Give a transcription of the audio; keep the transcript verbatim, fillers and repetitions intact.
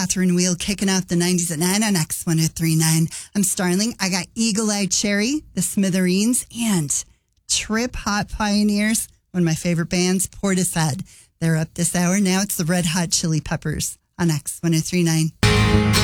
Catherine Wheel kicking off the nineties at nine on X one oh three point nine. I'm Starling. I got Eagle Eye Cherry, the Smithereens, and Trip Hot Pioneers, one of my favorite bands, Portishead. They're up this hour. Now it's the Red Hot Chili Peppers on X one oh three point nine.